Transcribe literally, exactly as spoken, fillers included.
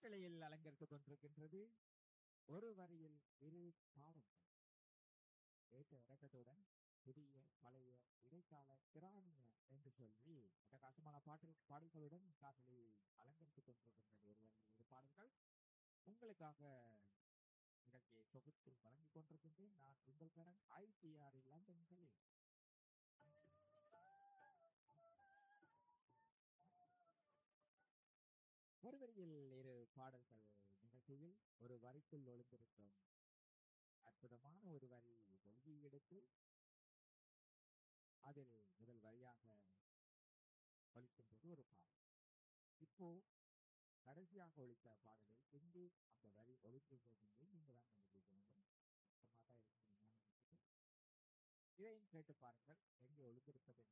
காட்டளையில் அலங்கரித்துக் கொண்டிருக்கின்றது ஒரு வரியில் இரு பாடல்கள். ஏற்ற இறக்கத்துடன் புதிய பழைய இடைக்கால கிராமிய என்று சொல்லி அட்டகாசமான பாட்டு பாடல்களுடன் காட்டளை அலங்கரித்துக் கொண்டிருக்கின்றது ஒரு வரியில் இரு பாடல்கள். உங்களுக்காக நிகழ்ச்சியை தொகுத்து வழங்கிக் கொண்டிருக்கின்றேன். நான் உங்கள் கடன் ஐடிஆர் லண்டன் கலில். ஒரு வரியில் இரு பாடல்கள் நிகழ்ச்சியில் ஒரு வரிக்குள் ஒளிந்திருக்கும் அற்புதமான ஒரு வரி ஒழுங்கி எடுத்து அதில் முதல் வரியாக ஒலிக்கின்றது ஒரு பாடல். இப்போ கடைசியாக ஒலித்த பாடலில் எங்கே அந்த வரி ஒலிக்கின்றது என்று நீங்கள் தான் கண்டுபிடிக்க வேண்டும். கஷ்டமாக தான் இருக்கும் ஞாபகத்துக்கு. இதையும் கேட்டு பாருங்கள் எங்கே ஒளிந்திருப்பது